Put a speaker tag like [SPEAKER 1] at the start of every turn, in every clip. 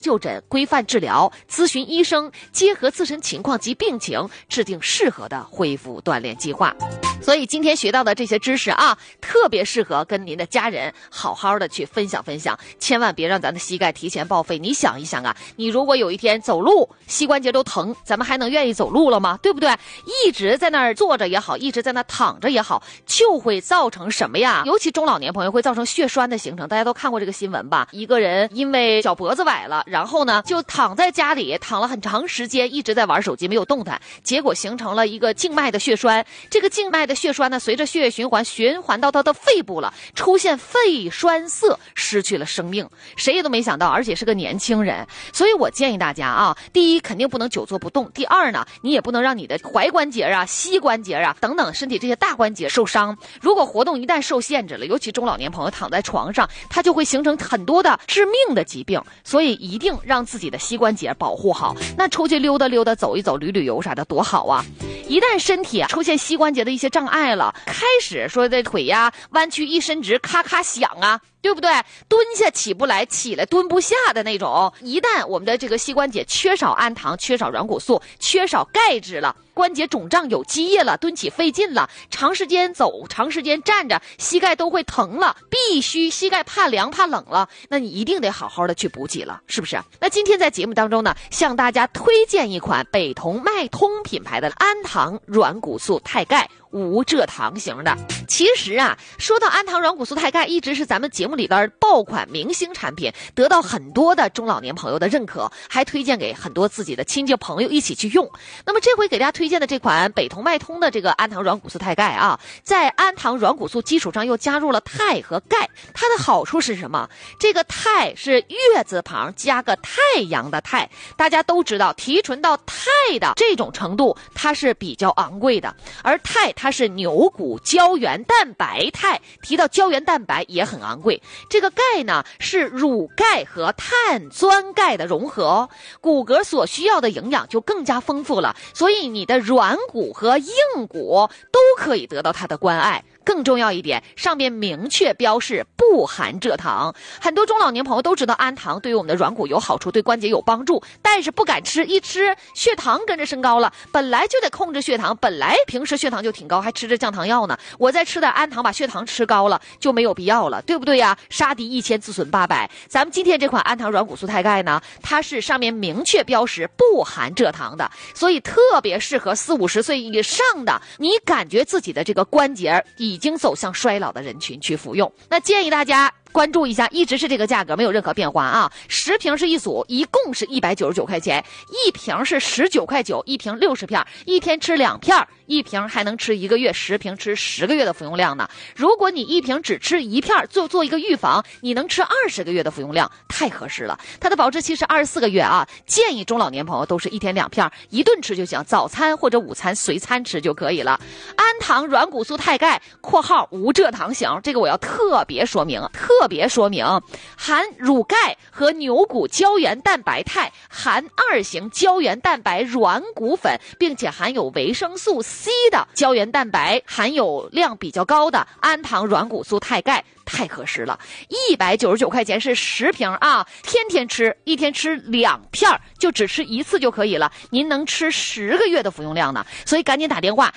[SPEAKER 1] 就诊、规范治疗、咨询医生，结合自身情况及病情，制定适合的恢复锻炼计划。所以今天学到的这些知识啊，特别适合跟您的家人好好的去分享分享，千万别让咱的膝盖提前报废。你想一想啊，你如果有一天走路膝关节都疼，咱们还能愿意走路了吗？对不对？一直在那儿坐着也好，一直在那躺着也好，就会造成什么呀？尤其中老年朋友会造成血栓的形成。大家都看过这个新闻吧？一个人因为脚脖子崴了，然后呢就躺在家里躺了很长时间，一直在玩手机没有动弹，结果形成了一个静脉的血栓。这个静脉的血栓呢，随着血液循环到他的肺部了，出现肺栓塞，失去了生命。谁也都没想到，而且是个年轻人。所以我建议大家啊，第一肯定不能久坐不动，第二呢，你也不能让你的踝关节啊、膝关节啊等等身体这些大关节受伤。如果活动一旦受限制了，尤其中老年朋友躺在床上，它就会形成很多的致命的疾病。所以一定让自己的膝关节保护好。那出去溜达溜达、走一走、旅游啥的多好啊！一旦身体出现膝关节的一些障碍了，开始说的腿呀弯曲一伸直，咔咔响啊，对不对？蹲下起不来，起来蹲不下的那种。一旦我们的这个膝关节缺少氨糖、缺少软骨素、缺少钙质了，关节肿胀有积液了，蹲起费劲了，长时间走、长时间站着，膝盖都会疼了，必须膝盖怕凉怕冷了，那你一定得好好的去补给了，是不是？那今天在节目当中呢，向大家推荐一款北同脉通品牌的氨糖软骨素钛钙无蔗糖型的。其实啊，说到氨糖软骨素钛钙，一直是咱们节目里边爆款明星产品，得到很多的中老年朋友的认可，还推荐给很多自己的亲戚朋友一起去用。那么这回给大家推荐的这款北同脉通的这个氨糖软骨素钛钙啊，在氨糖软骨素基础上又加入了钛和钙。它的好处是什么？这个钛是月字旁加个太阳的钛，大家都知道提纯到钛的这种程度它是比较昂贵的，而钛它是牛骨胶原蛋白肽，提到胶原蛋白也很昂贵。这个钙呢是乳钙和碳酸钙的融合，骨骼所需要的营养就更加丰富了，所以你的软骨和硬骨都可以得到它的关爱。更重要一点，上面明确标示不含蔗糖。很多中老年朋友都知道氨糖对于我们的软骨有好处，对关节有帮助，但是不敢吃，一吃血糖跟着升高了。本来就得控制血糖，本来平时血糖就挺高，还吃着降糖药呢，我再吃点氨糖把血糖吃高了，就没有必要了，对不对呀？杀敌1000自损800。咱们今天这款氨糖软骨素钛钙呢，它是上面明确标识不含蔗糖的，所以特别适合40-50岁以上的，你感觉自己的这个关节已经走向衰老的人群去服用。那建议大家关注一下，一直是这个价格，没有任何变化啊。10瓶是一组，一共是199块钱，一瓶是19块9，一瓶60片，一天吃2片，一瓶还能吃1个月，10瓶吃10个月的服用量呢。如果你一瓶只吃1片，做一个预防，你能吃20个月的服用量，太合适了。它的保质期是24个月啊，建议中老年朋友都是一天2片，一顿吃就行，早餐或者午餐随餐吃就可以了。氨糖软骨素钛钙（括号无蔗糖型），这个我要特别说明，含乳钙和牛骨胶原蛋白肽，含2型胶原蛋白软骨粉，并且含有维生素 C 的胶原蛋白含有量比较高的氨糖软骨素钛钙，太合适了。199块钱是10瓶啊，天天吃，一天吃2片，就只吃1次就可以了，您能吃10个月的服用量呢。所以赶紧打电话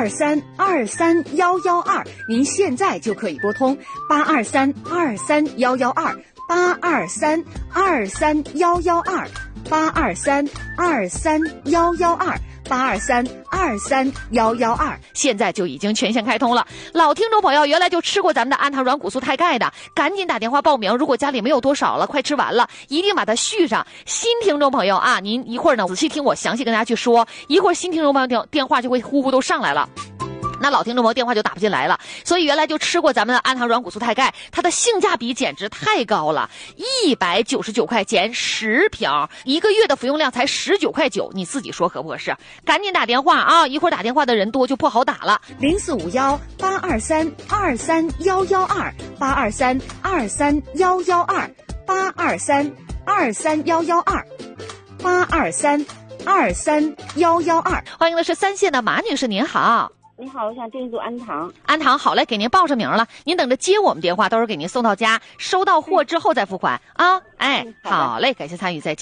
[SPEAKER 2] 823-23112，您现在就可以拨通823-23112，823-23112，823-23112，823-23112，
[SPEAKER 1] 现在就已经全线开通了。老听众朋友原来就吃过咱们的氨糖软骨素钛钙的，赶紧打电话报名，如果家里没有多少了，快吃完了，一定把它续上。新听众朋友啊，您一会儿呢仔细听我详细跟大家去说，一会儿新听众朋友电话就会呼呼都上来了，那老听众朋友电话就打不进来了。所以原来就吃过咱们的氨糖软骨素钛钙，它的性价比简直太高了，199块钱10瓶，1个月的服用量才19块9，你自己说合不合适？赶紧打电话啊，一会儿打电话的人多就不好打了。
[SPEAKER 2] 0456-823-23112，823-23112，823-23112，823-23112。
[SPEAKER 1] 欢迎的是3线的马女士，您好。
[SPEAKER 3] 你好，我想订一组安糖。
[SPEAKER 1] 安糖，好嘞，给您报上名了，您等着接我们电话，到时候给您送到家，收到货之后再付款啊。哎，好嘞，感谢参与，再见。